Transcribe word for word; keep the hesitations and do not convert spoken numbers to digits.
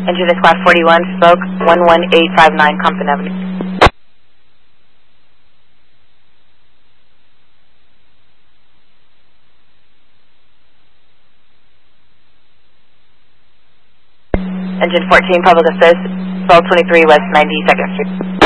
Engine is class forty-one, spoke one one eight five nine Compton Avenue. Engine fourteen, public assist, twelve twenty-three West ninety-second Street.